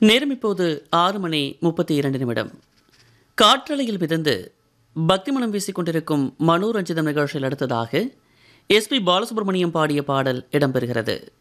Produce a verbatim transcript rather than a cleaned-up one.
நேரம் இப்போது ஆறு மணி முப்பத்தி இரண்டு நிமிடம். காற்றலையில் மிதந்து பக்தி மனம் வீசிக்கொண்டிருக்கும் மனோரஞ்சிதம் நிகழ்ச்சியில் அடுத்ததாக எஸ் பி பாலசுப்ரமணியம் பாடிய பாடல் இடம்பெறுகிறது.